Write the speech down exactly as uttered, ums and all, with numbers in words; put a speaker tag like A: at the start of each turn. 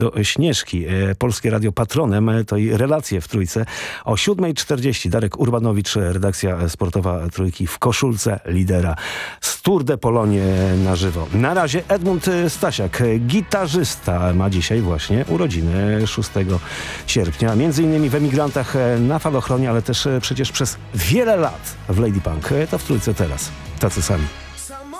A: do Śnieżki. Polskie Radio patronem to i relacje w Trójce. O siódma czterdzieści Darek Urbanowicz, redakcja sportowa Trójki w koszulce lidera z Tour de Polonie na żywo. Na razie Edmund Stasiak, gitarzysta, ma dzisiaj właśnie urodziny szóstego sierpnia. Między innymi w Emigrantach na Falochronie, ale też przecież przez wiele lat w Lady Punk. To w Trójce teraz. Tacy sami.